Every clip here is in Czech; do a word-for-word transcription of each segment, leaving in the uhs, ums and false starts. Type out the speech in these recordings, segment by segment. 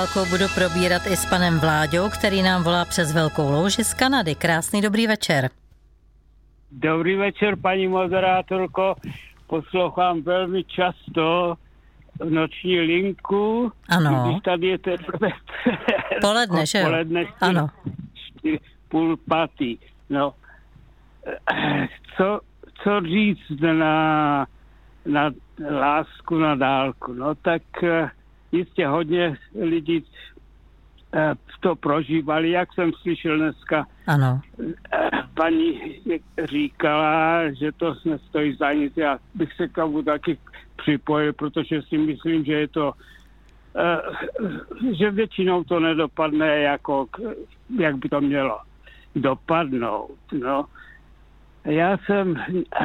Budu probírat i s panem Vláďou, který nám volá přes Velkou Louži z Kanady. Krásný dobrý večer. Dobrý večer, paní moderátorko. Poslouchám velmi často noční linku. Ano. Když tady je teprve poledne, že jo? Poledne, ano. Čtyři, půl pátý. No. Co, co říct na, na lásku na dálku? No tak jistě hodně lidí to prožívali, jak jsem slyšel dneska. Ano. Paní říkala, že to nestojí za nic. Já bych se k tomu taky připojil, protože si myslím, že je to, že většinou to nedopadne jako, jak by to mělo dopadnout. No. Já jsem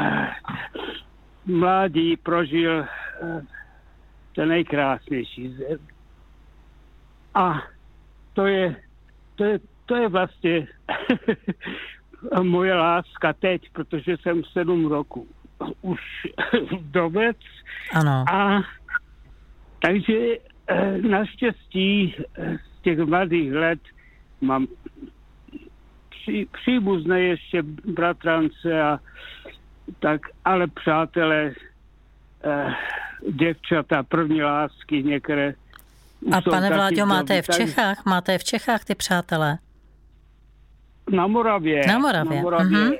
mládí prožil ten nejkrásnější zem. A to je, to je, to je vlastně moje láska teď, protože jsem sedm roků už vdovec. Ano. A takže naštěstí z těch mladých let mám při, příbuzné ještě bratrance a tak, ale přátelé, eh, děvčata, první lásky některé. A pane Vláďo, máte je v Čechách? Máte je v Čechách ty přátelé? Na Moravě. Na Moravě. Na Moravě. Mm-hmm.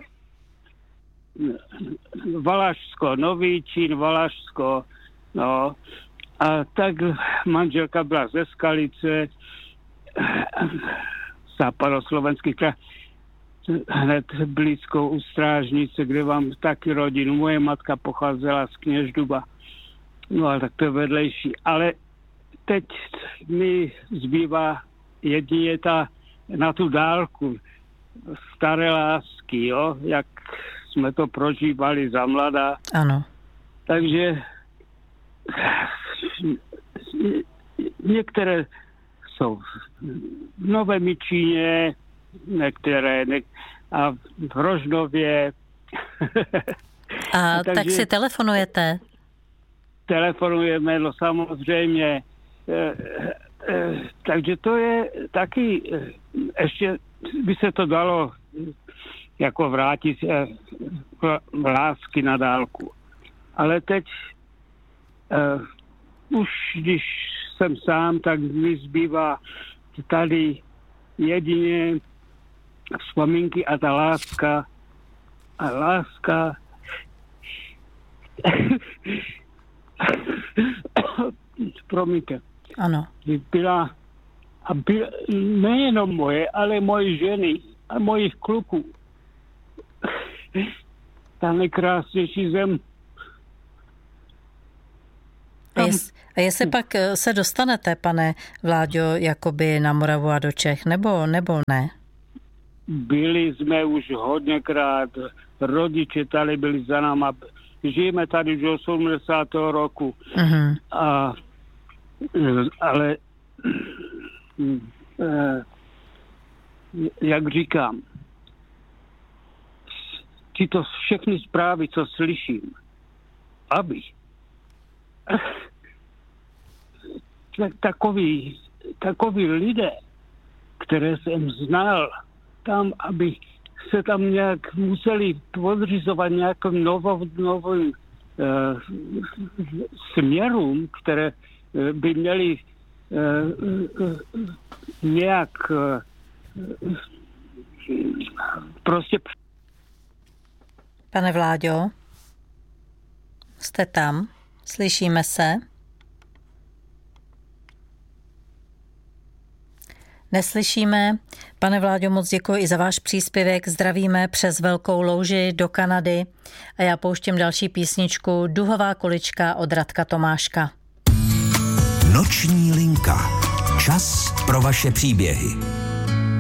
Valašsko, Novíčín, Valašsko. No. A tak manželka byla ze Skalice, západoslovenský kraj, hned blízko u Strážnice, kde mám taky rodinu. Moje matka pocházela z Kněžduba. No a tak to je vedlejší. Ale teď mi zbývá jedině ta na tu dálku staré lásky, jo, jak jsme to prožívali za mladá. Ano. Takže některé jsou v Novém Jičíně, některé ne, a v Rožnově. A, a tak si telefonujete? Telefonujeme, no samozřejmě. E, e, takže to je taky, e, ještě by se to dalo jako vrátit e, lásky na dálku. Ale teď e, už když jsem sám, tak mi zbývá tady jedině vzpomínky a ta láska a láska promiňte. Ano. Byla, a byla nejenom moje, ale moje ženy a mojich kluků. Ta nejkrásnější zem. A, jest, a jestli pak se dostanete, pane Vláďo, jakoby na Moravu a do Čech, nebo, nebo ne? Byli jsme už hodněkrát, rodiče tady byli za náma. Žijeme tady už osmdesátého roku. Uh-huh. A, ale jak říkám, tyto všechny zprávy, co slyším, aby takový, takový lidé, které jsem znal, tam, aby se tam nějak museli podřizovat nějakým novým, novým uh, směrům, které uh, by měly uh, uh, nějak uh, prostě... Pane Vláďo, jste tam? Slyšíme se? Neslyšíme. Pane Vláďo, moc děkuji i za váš příspěvek. Zdravíme přes Velkou Louži do Kanady a já pouštím další písničku Duhová kulička od Radka Tomáška. Noční linka. Čas pro vaše příběhy.